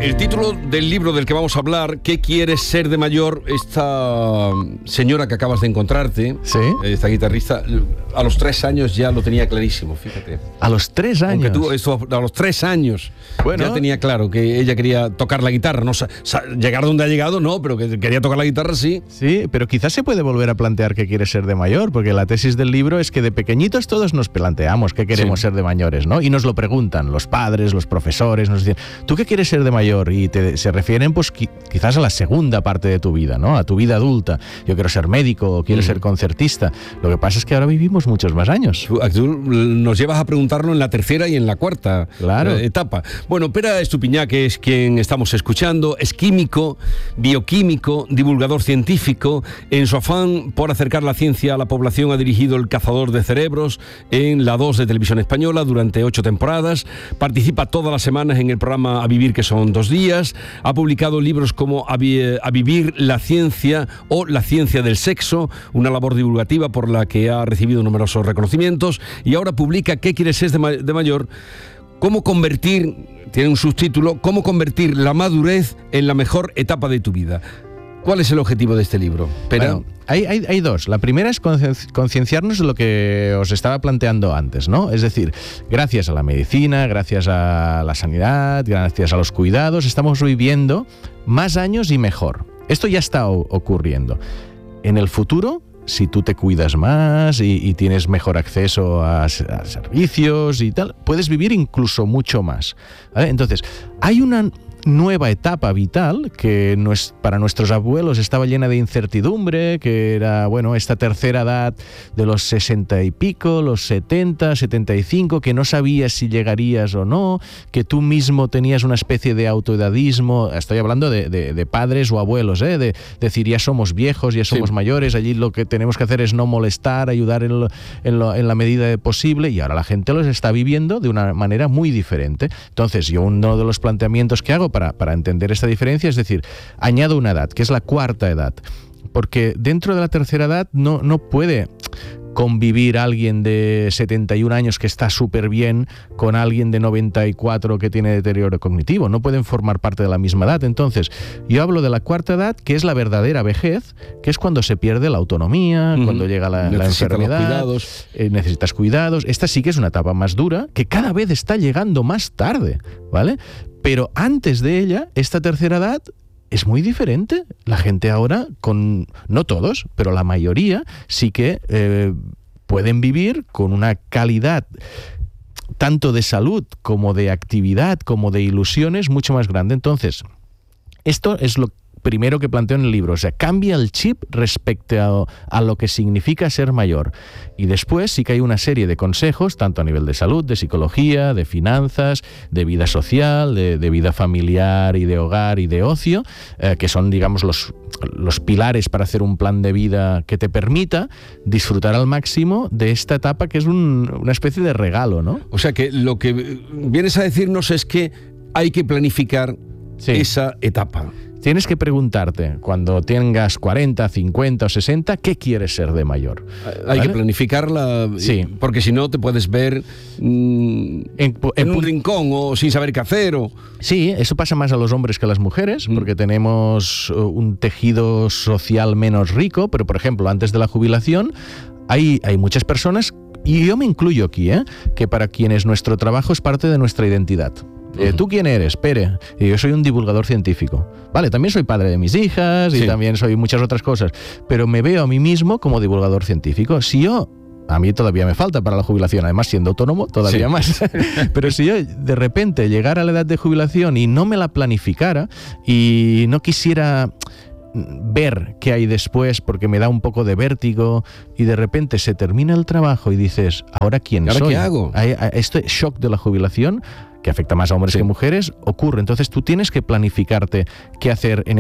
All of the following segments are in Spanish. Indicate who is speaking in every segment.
Speaker 1: El título del libro del que vamos a hablar, ¿qué quieres ser de mayor? Esta señora que acabas de encontrarte,
Speaker 2: ¿sí?
Speaker 1: Esta guitarrista, a los 3 años ya lo tenía clarísimo, fíjate.
Speaker 2: ¿A los 3 años?
Speaker 1: Aunque tú, esto, a los 3 años ya tenía claro que ella quería tocar la guitarra. No, llegar donde ha llegado, no, pero que quería tocar la guitarra, sí.
Speaker 2: Sí, pero quizás se puede volver a plantear qué quiere ser de mayor, porque la tesis del libro es que de pequeñitos todos nos planteamos qué queremos ser de mayores, ¿no? Y nos lo preguntan los padres, los profesores, nos dicen, ¿tú qué quieres ser de mayor? Y se refieren pues quizás a la segunda parte de tu vida, ¿no? A tu vida adulta. Yo quiero ser médico o quiero ser concertista. Lo que pasa es que ahora vivimos muchos más años.
Speaker 1: Tú nos llevas a preguntarlo en la tercera y en la cuarta etapa. Bueno, Pere Estupiñán, que es quien estamos escuchando, es químico, bioquímico, divulgador científico. En su afán por acercar la ciencia a la población ha dirigido El Cazador de Cerebros en la 2 de Televisión Española durante 8 temporadas. Participa todas las semanas en el programa A Vivir, que son 2 días. Ha publicado libros como A Vivir la Ciencia o La Ciencia del Sexo, una labor divulgativa por la que ha recibido numerosos reconocimientos, y ahora publica ¿Qué quieres ser de mayor? Cómo convertir, tiene un subtítulo, cómo convertir la madurez en la mejor etapa de tu vida. ¿Cuál es el objetivo de este libro, Pere?
Speaker 2: Bueno, hay dos. La primera es concienciarnos de lo que os estaba planteando antes, ¿no? Es decir, gracias a la medicina, gracias a la sanidad, gracias a los cuidados, estamos viviendo más años y mejor. Esto ya está ocurriendo. En el futuro, si tú te cuidas más y tienes mejor acceso a servicios y tal, puedes vivir incluso mucho más, ¿vale? Entonces, hay una nueva etapa vital que para nuestros abuelos estaba llena de incertidumbre, que era, bueno, esta tercera edad de los 60 y pico, los 70, 75, que no sabías si llegarías o no, que tú mismo tenías una especie de autoedadismo. Estoy hablando de padres o abuelos, de decir, ya somos viejos, ya somos mayores, allí lo que tenemos que hacer es no molestar, ayudar en la medida de posible, y ahora la gente los está viviendo de una manera muy diferente. Entonces, yo uno de los planteamientos que hago para entender esta diferencia, es decir, añado una edad, que es la cuarta edad, porque dentro de la tercera edad no puede convivir alguien de 71 años que está súper bien con alguien de 94 que tiene deterioro cognitivo. No pueden formar parte de la misma edad. Entonces, yo hablo de la cuarta edad, que es la verdadera vejez, que es cuando se pierde la autonomía, cuando llega la enfermedad, necesitas cuidados. Esta sí que es una etapa más dura, que cada vez está llegando más tarde, ¿vale? Pero antes de ella, esta tercera edad es muy diferente. La gente ahora, no todos, pero la mayoría, sí que pueden vivir con una calidad tanto de salud como de actividad, como de ilusiones mucho más grande. Entonces, esto es lo primero que planteo en el libro, o sea, cambia el chip respecto a lo que significa ser mayor. Y después sí que hay una serie de consejos, tanto a nivel de salud, de psicología, de finanzas, de vida social, de vida familiar y de hogar y de ocio, que son, digamos, los pilares para hacer un plan de vida que te permita disfrutar al máximo de esta etapa, que es una especie de regalo, ¿no?
Speaker 1: O sea, que lo que vienes a decirnos es que hay que planificar esa etapa.
Speaker 2: Tienes que preguntarte, cuando tengas 40, 50 o 60, ¿qué quieres ser de mayor?
Speaker 1: Hay que planificarla, porque si no te puedes ver en un rincón o sin saber qué hacer.
Speaker 2: Sí, eso pasa más a los hombres que a las mujeres, porque tenemos un tejido social menos rico, pero por ejemplo, antes de la jubilación hay muchas personas, y yo me incluyo aquí, que para quienes nuestro trabajo es parte de nuestra identidad. ¿Tú quién eres? Pere. Y yo soy un divulgador científico. Vale, también soy padre de mis hijas y también soy muchas otras cosas, pero me veo a mí mismo como divulgador científico. A mí todavía me falta para la jubilación, además siendo autónomo todavía más. Pero si yo de repente llegara a la edad de jubilación y no me la planificara y no quisiera ver qué hay después porque me da un poco de vértigo y de repente se termina el trabajo y dices, ¿ahora quién soy?
Speaker 1: ¿Qué hago?
Speaker 2: Este shock de la jubilación, que afecta más a hombres que mujeres, ocurre. Entonces tú tienes que planificarte qué hacer en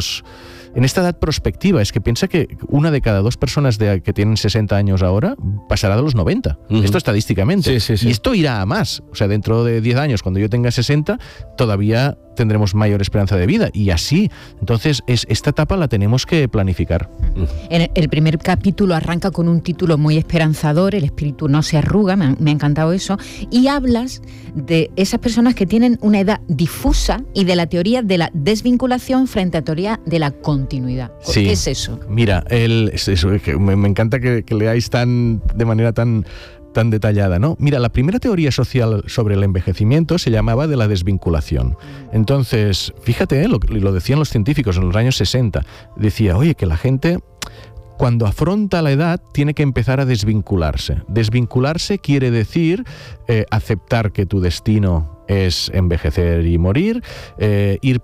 Speaker 2: esta edad prospectiva. Es que piensa que 1 de cada 2 personas que tienen 60 años ahora pasará de los 90. Esto estadísticamente. Y esto irá a más. O sea, dentro de 10 años, cuando yo tenga 60, todavía tendremos mayor esperanza de vida, y así. Entonces, esta etapa la tenemos que planificar.
Speaker 3: En el primer capítulo arranca con un título muy esperanzador, El espíritu no se arruga, me ha encantado eso, y hablas de esas personas que tienen una edad difusa y de la teoría de la desvinculación frente a la teoría de la continuidad. ¿Qué es eso?
Speaker 2: Mira, me encanta que leáis de manera tan detallada, ¿no? Mira, la primera teoría social sobre el envejecimiento se llamaba de la desvinculación. Entonces, fíjate, lo decían los científicos en los años 60. Decía, oye, que la gente, cuando afronta la edad, tiene que empezar a desvincularse. Desvincularse quiere decir aceptar que tu destino es envejecer y morir, ir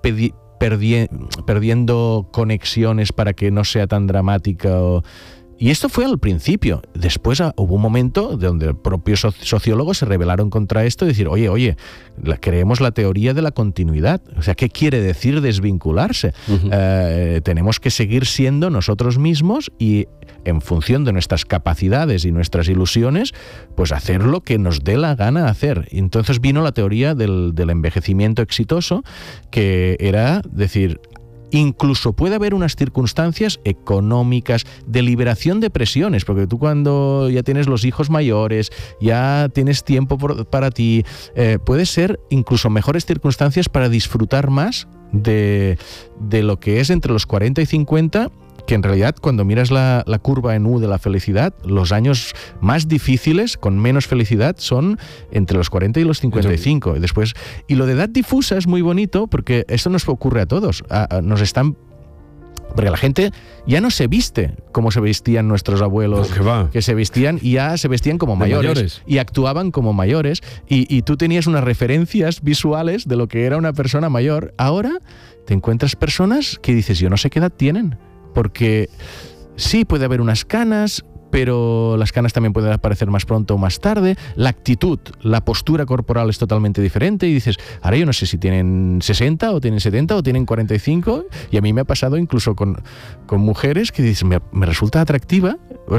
Speaker 2: perdiendo conexiones para que no sea tan dramática. Y esto fue al principio. Después hubo un momento donde propios sociólogos se rebelaron contra esto y decir, oye, creemos la teoría de la continuidad. O sea, ¿qué quiere decir desvincularse? Tenemos que seguir siendo nosotros mismos y, en función de nuestras capacidades y nuestras ilusiones, pues hacer lo que nos dé la gana hacer. Y entonces vino la teoría del envejecimiento exitoso, que era decir, incluso puede haber unas circunstancias económicas de liberación de presiones, porque tú cuando ya tienes los hijos mayores, ya tienes tiempo para ti, puede ser incluso mejores circunstancias para disfrutar más de lo que es entre los 40 y 50, que en realidad cuando miras la curva en U de la felicidad, los años más difíciles, con menos felicidad, son entre los 40 y los 55. Y lo de edad difusa es muy bonito porque esto nos ocurre a todos. Porque la gente ya no se viste como se vestían nuestros abuelos, que se vestían y ya se vestían como mayores y actuaban como mayores, y tú tenías unas referencias visuales de lo que era una persona mayor. Ahora te encuentras personas que dices, yo no sé qué edad tienen. Porque sí, puede haber unas canas, pero las canas también pueden aparecer más pronto o más tarde. La actitud, la postura corporal es totalmente diferente y dices, ahora yo no sé si tienen 60 o tienen 70 o tienen 45, y a mí me ha pasado incluso con mujeres que dicen, me resulta atractiva,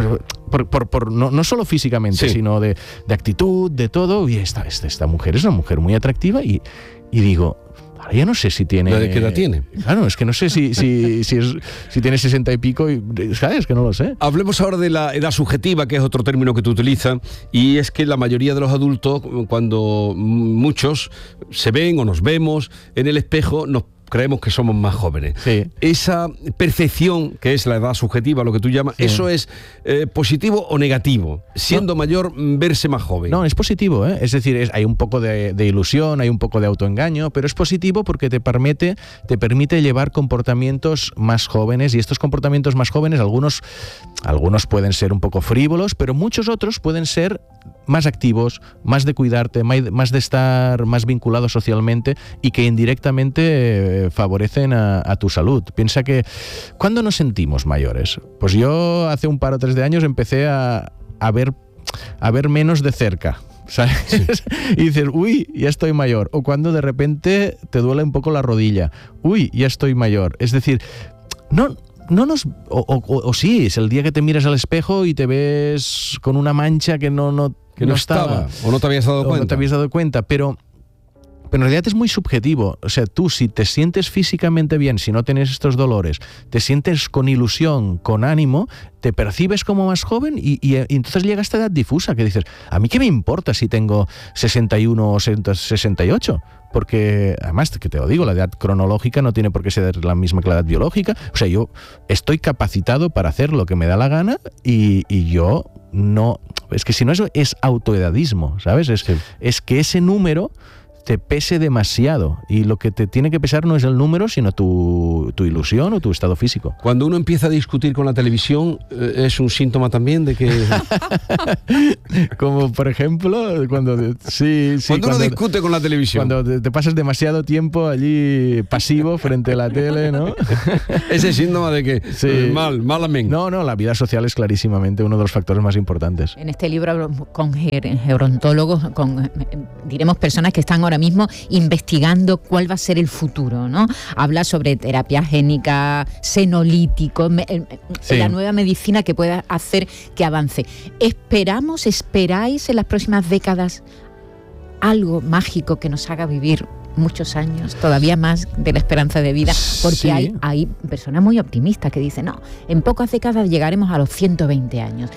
Speaker 2: no solo físicamente, sino de actitud, de todo, y esta mujer es una mujer muy atractiva y digo, ya no sé si tiene...
Speaker 1: ¿De qué edad tiene?
Speaker 2: Claro, es que no sé si tiene 60 y pico, ¿sabes? Que no lo sé.
Speaker 1: Hablemos ahora de la edad subjetiva, que es otro término que tú utilizas, y es que la mayoría de los adultos, cuando muchos se ven o nos vemos en el espejo, nos creemos que somos más jóvenes. Sí. Esa percepción, que es la edad subjetiva, lo que tú llamas, ¿eso es positivo o negativo? Siendo mayor, verse más joven.
Speaker 2: No, es positivo, ¿eh? Es decir, hay un poco de ilusión, hay un poco de autoengaño, pero es positivo porque te permite llevar comportamientos más jóvenes, y estos comportamientos más jóvenes, algunos pueden ser un poco frívolos, pero muchos otros pueden ser más activos, más de cuidarte, más de estar más vinculado socialmente, y que indirectamente favorecen a tu salud. Piensa que, ¿cuándo nos sentimos mayores? Pues yo hace un par o 3 de años empecé a ver menos de cerca, ¿sabes? Sí. Y dices, uy, ya estoy mayor. O cuando de repente te duele un poco la rodilla, uy, ya estoy mayor. Es decir, sí, es el día que te miras al espejo y te ves con una mancha que no estaba,
Speaker 1: o no te habías dado cuenta,
Speaker 2: pero en realidad es muy subjetivo. O sea, tú, si te sientes físicamente bien, si no tienes estos dolores, te sientes con ilusión, con ánimo, te percibes como más joven, y entonces llega esta edad difusa que dices, ¿a mí qué me importa si tengo 61 o 68? Porque, además, que te lo digo, la edad cronológica no tiene por qué ser la misma que la edad biológica. O sea, yo estoy capacitado para hacer lo que me da la gana, y yo no... Es que si no, eso es autoedadismo, ¿sabes? Es que ese número te pese demasiado, y lo que te tiene que pesar no es el número, sino tu ilusión o tu estado físico.
Speaker 1: Cuando uno empieza a discutir con la televisión, ¿es un síntoma también de que...?
Speaker 2: Como por ejemplo, cuando
Speaker 1: uno discute con la televisión.
Speaker 2: Cuando te pasas demasiado tiempo allí pasivo frente a la tele, ¿no?
Speaker 1: Ese síntoma de que malamente.
Speaker 2: No, la vida social es clarísimamente uno de los factores más importantes.
Speaker 3: En este libro hablo con gerontólogos, diremos personas que están ahora mismo investigando cuál va a ser el futuro, ¿no? Habla sobre terapia génica, senolítico, la nueva medicina que pueda hacer que avance. ¿Esperáis en las próximas décadas algo mágico que nos haga vivir muchos años, todavía más de la esperanza de vida, porque sí. hay personas muy optimistas que dicen, no, en pocas décadas llegaremos a los 120 años.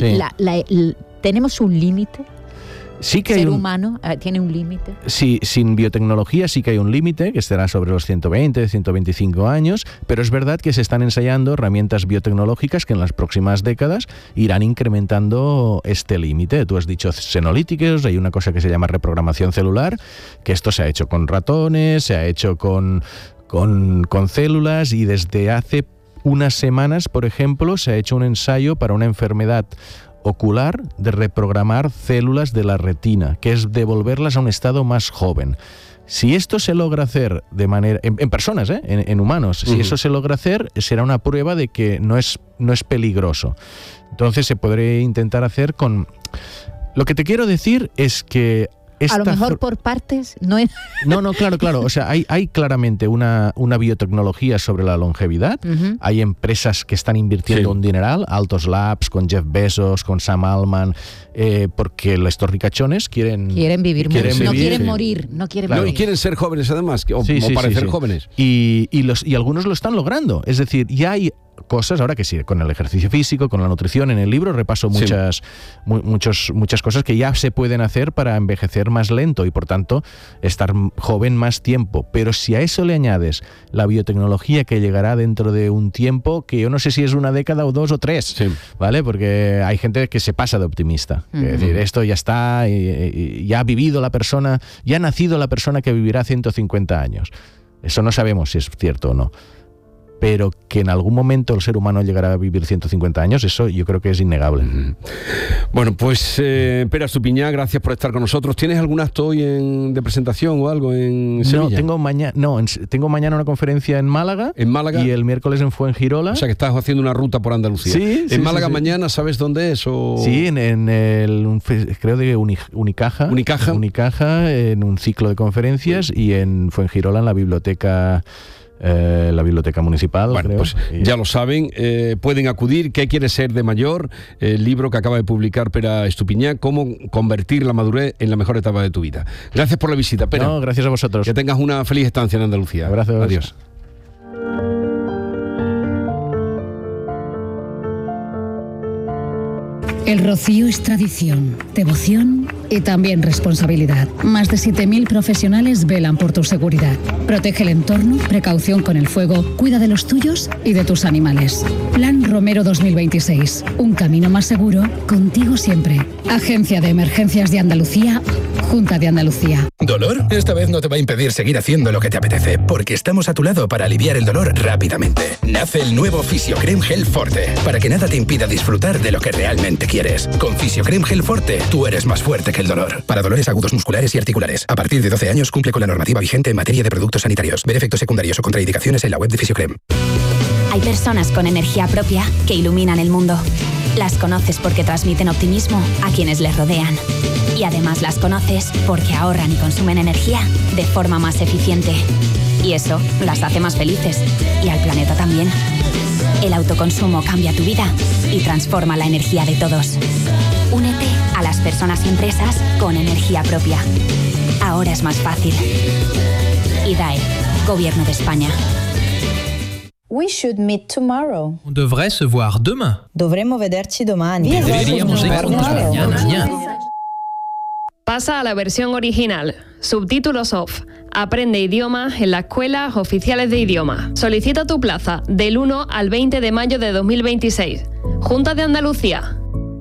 Speaker 3: ¿Tenemos un límite?
Speaker 2: Sí que
Speaker 3: ¿El ser humano tiene un límite?
Speaker 2: Sí, sin biotecnología sí que hay un límite, que estará sobre los 120, 125 años, pero es verdad que se están ensayando herramientas biotecnológicas que en las próximas décadas irán incrementando este límite. Tú has dicho senolíticos, hay una cosa que se llama reprogramación celular, que esto se ha hecho con ratones, se ha hecho con células, y desde hace unas semanas, por ejemplo, se ha hecho un ensayo para una enfermedad ocular de reprogramar células de la retina, que es devolverlas a un estado más joven. Si esto se logra hacer de manera en personas, en humanos, si eso se logra hacer, será una prueba de que no es peligroso. Entonces se podría intentar hacer con... Lo que te quiero decir es que
Speaker 3: a lo mejor por partes no es...
Speaker 2: No, claro. O sea, hay claramente una biotecnología sobre la longevidad. Uh-huh. Hay empresas que están invirtiendo un dineral, Altos Labs, con Jeff Bezos, con Sam Altman, porque estos ricachones quieren
Speaker 3: vivir mucho. No quieren morir.
Speaker 1: Y quieren ser jóvenes además, o parecer jóvenes.
Speaker 2: Y algunos lo están logrando. Es decir, ya hay cosas, ahora que sí, con el ejercicio físico, con la nutrición, en el libro repaso muchas cosas que ya se pueden hacer para envejecer más lento y por tanto estar joven más tiempo. Pero si a eso le añades la biotecnología que llegará dentro de un tiempo, que yo no sé si es una década o 2 o 3, ¿vale? Porque hay gente que se pasa de optimista. Uh-huh. Es decir, esto ya está, y ya ha vivido la persona, ya ha nacido la persona que vivirá 150 años. Eso no sabemos si es cierto o no. Pero que en algún momento el ser humano llegará a vivir 150 años, eso yo creo que es innegable.
Speaker 1: Bueno, pues Pere Estupiñán, gracias por estar con nosotros. ¿Tienes algún acto hoy de presentación o algo en Sevilla?
Speaker 2: Tengo mañana una conferencia en Málaga.
Speaker 1: ¿En Málaga?
Speaker 2: Y el miércoles en Fuengirola.
Speaker 1: O sea que estás haciendo una ruta por Andalucía.
Speaker 2: Sí.
Speaker 1: ¿En Málaga mañana sabes dónde es?
Speaker 2: Sí, creo de Unicaja. Unicaja, en un ciclo de conferencias, y en Fuengirola en la biblioteca municipal.
Speaker 1: Bueno,
Speaker 2: creo.
Speaker 1: Pues ya lo saben, pueden acudir. ¿Qué quieres ser de mayor? El libro que acaba de publicar Pere Estupiñán, cómo convertir la madurez en la mejor etapa de tu vida. Gracias por la visita, Pere.
Speaker 2: No, gracias a vosotros.
Speaker 1: Que tengas una feliz estancia en Andalucía.
Speaker 2: Abrazos.
Speaker 1: Adiós.
Speaker 4: El rocío es tradición, devoción y también responsabilidad. Más de 7.000 profesionales velan por tu seguridad. Protege el entorno, precaución con el fuego, cuida de los tuyos y de tus animales. Plan Romero 2026. Un camino más seguro, contigo siempre. Agencia de Emergencias de Andalucía, Junta de Andalucía.
Speaker 5: ¿Dolor? Esta vez no te va a impedir seguir haciendo lo que te apetece, porque estamos a tu lado para aliviar el dolor rápidamente. Nace el nuevo Fisiocrem Gel Forte, para que nada te impida disfrutar de lo que realmente quieres. Con Fisiocrem Gel Forte, tú eres más fuerte que el dolor. Para dolores agudos musculares y articulares. A partir de 12 años cumple con la normativa vigente en materia de productos sanitarios. Ver efectos secundarios o contraindicaciones en la web de Fisiocrem.
Speaker 6: Hay personas con energía propia que iluminan el mundo. Las conoces porque transmiten optimismo a quienes les rodean. Y además las conoces porque ahorran y consumen energía de forma más eficiente. Y eso las hace más felices. Y al planeta también. El autoconsumo cambia tu vida y transforma la energía de todos. Únete a las personas y empresas con energía propia. Ahora es más fácil. IDAE, Gobierno de España.
Speaker 7: We should meet tomorrow.
Speaker 8: On devrait se voir demain.
Speaker 7: Dovremmo vederci domani.
Speaker 8: Deberíamos vernos mañana.
Speaker 9: Pasa a la versión original. Subtítulos off. Aprende idiomas en las escuelas oficiales de idioma. Solicita tu plaza del 1 al 20 de mayo de 2026. Junta de Andalucía.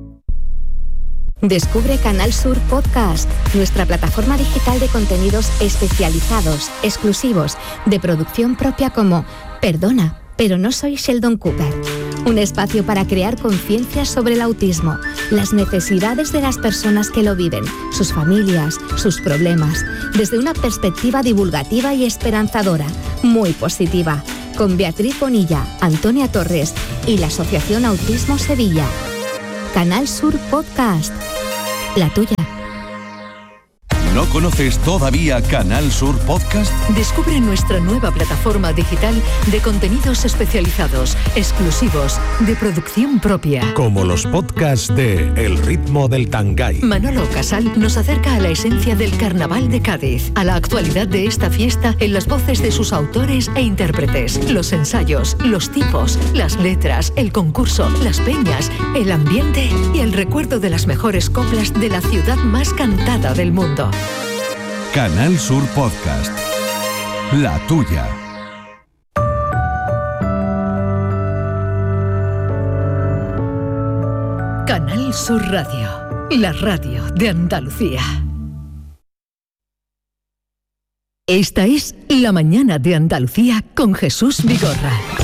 Speaker 6: Descubre Canal Sur Podcast, nuestra plataforma digital de contenidos especializados, exclusivos, de producción propia como Perdona, pero no soy Sheldon Cooper. Un espacio para crear conciencia sobre el autismo, las necesidades de las personas que lo viven, sus familias, sus problemas, desde una perspectiva divulgativa y esperanzadora, muy positiva, con Beatriz Bonilla, Antonia Torres y la Asociación Autismo Sevilla. Canal Sur Podcast, la tuya.
Speaker 10: No conoces todavía Canal Sur Podcast?
Speaker 11: Descubre nuestra nueva plataforma digital de contenidos especializados, exclusivos, de producción propia.
Speaker 12: Como los podcasts de El ritmo del Tangay.
Speaker 11: Manolo Casal nos acerca a la esencia del Carnaval de Cádiz, a la actualidad de esta fiesta en las voces de sus autores e intérpretes, los ensayos, los tipos, las letras, el concurso, las peñas, el ambiente y el recuerdo de las mejores coplas de la ciudad más cantada del mundo.
Speaker 10: Canal Sur Podcast. La tuya.
Speaker 11: Canal Sur Radio, la radio de Andalucía. Esta es La Mañana de Andalucía con Jesús Vigorra.